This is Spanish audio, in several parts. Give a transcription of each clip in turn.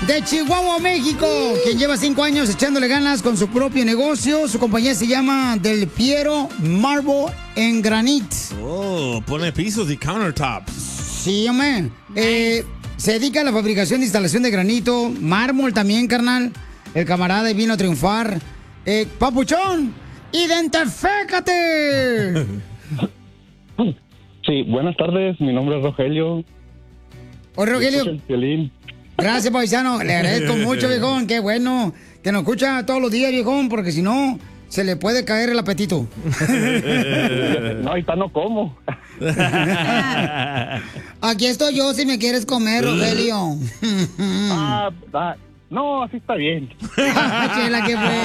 de Chihuahua, México, quien lleva 5 años echándole ganas con su propio negocio. Su compañía se llama Del Piero Marble en Granite. Oh, pone pisos y countertops. Sí, hombre. Se dedica a la fabricación de instalación de granito, mármol también, carnal. El camarada vino a triunfar. Papuchón, ¡identifícate! Sí, buenas tardes, mi nombre es Rogelio. Hola, Rogelio. Gracias, paisano. Le agradezco mucho, viejón. Qué bueno que nos escucha todos los días, viejón, porque si no, se le puede caer el apetito. No, ahorita no como. Aquí estoy yo si me quieres comer, Rogelio. No, así está bien. Chela, ¿qué fue,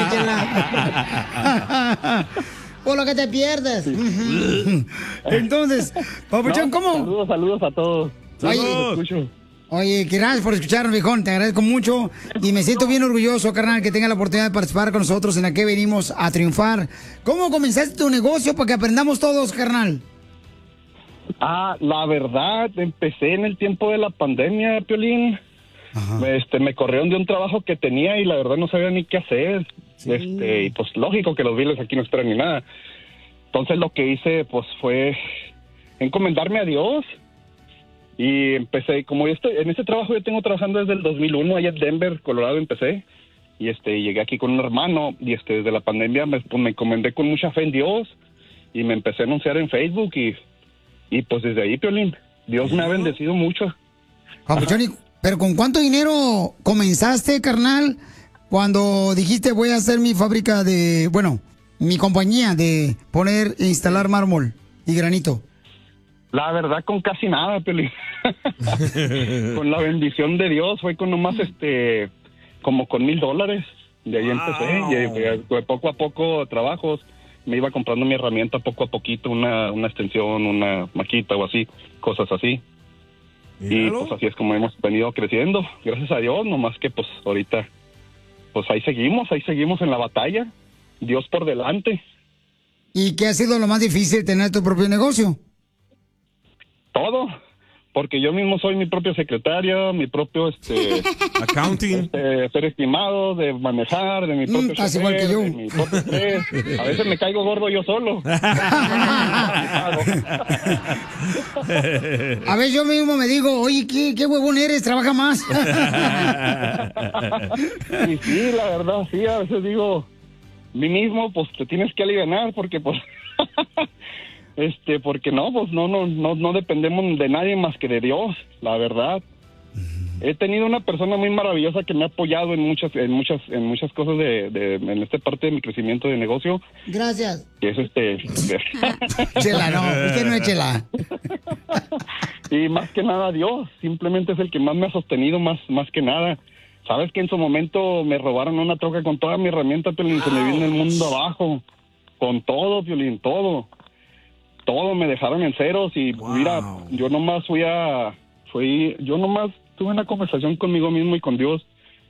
Chela? Por lo que te pierdes. Entonces, papuchón, ¿cómo? Saludos a todos. Oye, gracias por escucharnos, viejón. Te agradezco mucho y me siento bien orgulloso, carnal, que tenga la oportunidad de participar con nosotros en la que venimos a triunfar. ¿Cómo comenzaste tu negocio para que aprendamos todos, carnal? La verdad, empecé en el tiempo de la pandemia, Piolín. Me corrieron de un trabajo que tenía y la verdad no sabía ni qué hacer. Sí. Y pues lógico que los biles aquí no esperan ni nada. Entonces lo que hice pues fue encomendarme a Dios. Y empecé, como yo estoy en ese trabajo, yo tengo trabajando desde el 2001, allá en Denver, Colorado empecé, y llegué aquí con un hermano, y desde la pandemia me encomendé con mucha fe en Dios, y me empecé a anunciar en Facebook, y pues desde ahí, Piolín, Dios me ha bendecido mucho. Papuchón, ¿pero con cuánto dinero comenzaste, carnal, cuando dijiste voy a hacer mi fábrica mi compañía de poner e instalar mármol y granito? La verdad, con casi nada, Piolín. Con la bendición de Dios, fue con nomás, como con $1,000. De ahí empecé, y poco a poco trabajos, me iba comprando mi herramienta poco a poquito, una extensión, una maquita o así, cosas así. Y pues así es como hemos venido creciendo, gracias a Dios, nomás que pues ahorita, pues ahí seguimos en la batalla, Dios por delante. ¿Y qué ha sido lo más difícil de tener tu propio negocio? Todo, porque yo mismo soy mi propio secretario, mi propio accounting, ser estimado, de manejar, de mi propio chofer, igual que yo. De mi propio estrés. A veces me caigo gordo yo solo. A veces yo mismo me digo, oye, qué huevón eres, trabaja más. Y sí, la verdad, sí, a veces digo, mí mismo, pues te tienes que alivianar, porque pues... porque no, pues no dependemos de nadie más que de Dios, la verdad. He tenido una persona muy maravillosa que me ha apoyado en muchas cosas en esta parte de mi crecimiento de negocio. Gracias. Que es Chela, no, usted no es Chela. Y más que nada Dios, simplemente es el que más me ha sostenido, más que nada. Sabes que en su momento me robaron una troca con toda mi herramienta, Piolín, se me vino el mundo abajo, con todo, Piolín, todo me dejaron en ceros y mira, yo nomás tuve una conversación conmigo mismo y con Dios